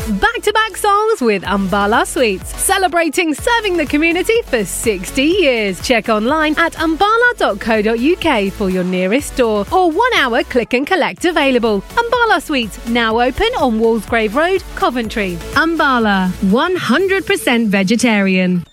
Back-to-back songs with Umbala Sweets, celebrating serving the community for 60 years. Check online at umbala.co.uk for your nearest store or 1 hour click and collect available. Umbala Sweets, now open on Walsgrave Road, Coventry. Umbala, 100% vegetarian.